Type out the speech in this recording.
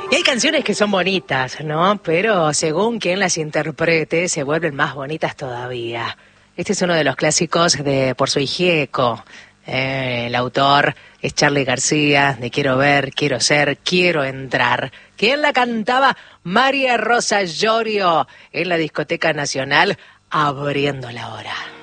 Y hay canciones que son bonitas, ¿no? Pero según quien las interprete, se vuelven más bonitas todavía. Este es uno de los clásicos de Por Soy Gieco. El autor es Charly García, de Quiero ver, quiero ser, quiero entrar. ¿Quién la cantaba? María Rosa Llorio, en la Discoteca Nacional, abriendo la hora.